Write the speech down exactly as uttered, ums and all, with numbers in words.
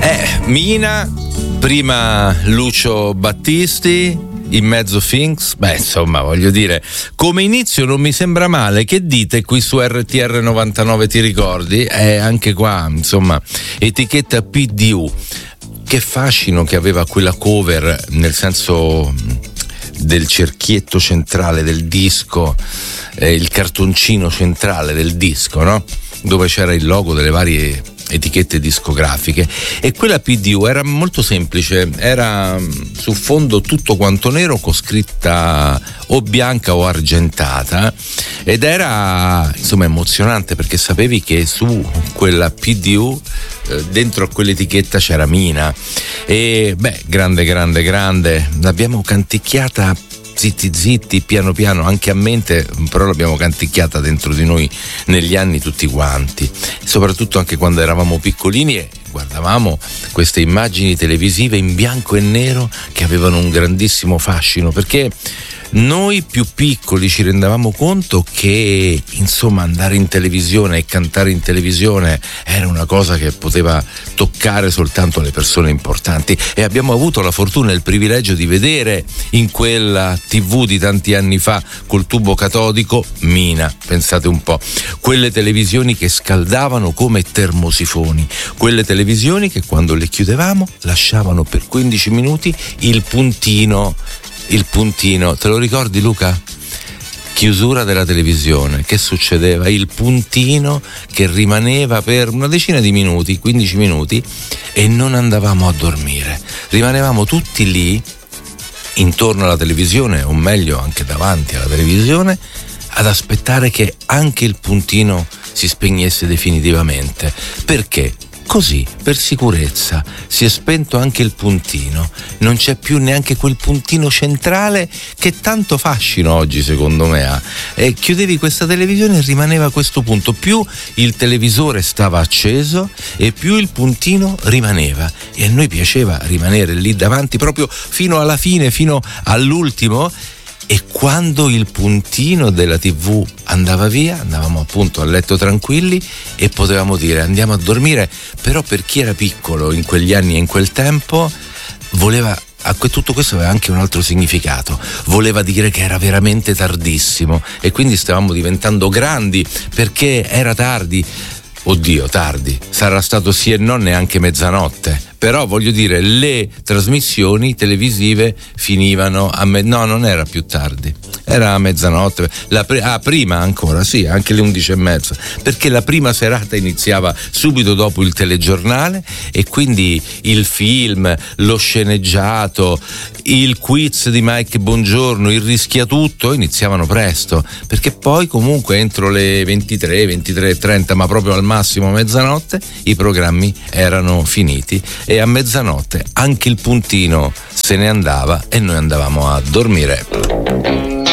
Eh, Mina, prima Lucio Battisti, in mezzo Finks. Beh, insomma, voglio dire, come inizio non mi sembra male. Che dite qui su R T R novantanove, ti ricordi? Eh, anche qua, insomma, etichetta P D U. Che fascino che aveva quella cover, nel senso del cerchietto centrale del disco, eh, il cartoncino centrale del disco, no? Dove c'era il logo delle varie etichette discografiche, e quella P D U era molto semplice, era su fondo tutto quanto nero con scritta o bianca o argentata, ed era insomma emozionante perché sapevi che su quella P D U eh, dentro a quell'etichetta c'era Mina. E beh, grande grande grande, l'abbiamo canticchiata zitti zitti, piano piano, anche a mente, però l'abbiamo canticchiata dentro di noi negli anni tutti quanti, soprattutto anche quando eravamo piccolini e guardavamo queste immagini televisive in bianco e nero che avevano un grandissimo fascino, perché noi più piccoli ci rendavamo conto che insomma andare in televisione e cantare in televisione era una cosa che poteva toccare soltanto le persone importanti, e abbiamo avuto la fortuna e il privilegio di vedere in quella tivù di tanti anni fa col tubo catodico Mina, pensate un po', quelle televisioni che scaldavano come termosifoni, quelle televisioni che quando le chiudevamo lasciavano per quindici minuti il puntino il puntino, te lo ricordi Luca? Chiusura della televisione, che succedeva? Il puntino che rimaneva per una decina di minuti, quindici minuti, e non andavamo a dormire, rimanevamo tutti lì intorno alla televisione, o meglio anche davanti alla televisione, ad aspettare che anche il puntino si spegnesse definitivamente. Perché? Così, per sicurezza, si è spento anche il puntino, non c'è più neanche quel puntino centrale che tanto fascino oggi secondo me ha. E chiudevi questa televisione e rimaneva a questo punto, più il televisore stava acceso e più il puntino rimaneva, e a noi piaceva rimanere lì davanti proprio fino alla fine, fino all'ultimo. E quando il puntino della tivù andava via, andavamo appunto a letto tranquilli e potevamo dire andiamo a dormire. Però per chi era piccolo in quegli anni e in quel tempo, voleva, tutto questo aveva anche un altro significato, voleva dire che era veramente tardissimo, e quindi stavamo diventando grandi perché era tardi. Oddio, tardi, sarà stato sì e non neanche mezzanotte, però voglio dire, le trasmissioni televisive finivano a me- no, non era più tardi, era a mezzanotte, la pre- ah, prima ancora, sì, anche le undici e mezza, perché la prima serata iniziava subito dopo il telegiornale, e quindi il film, lo sceneggiato, il quiz di Mike Bongiorno, il rischiatutto iniziavano presto, perché poi comunque entro le ventitré, ventitré e trenta, ma proprio al massimo mezzanotte, i programmi erano finiti, e a mezzanotte anche il puntino se ne andava e noi andavamo a dormire.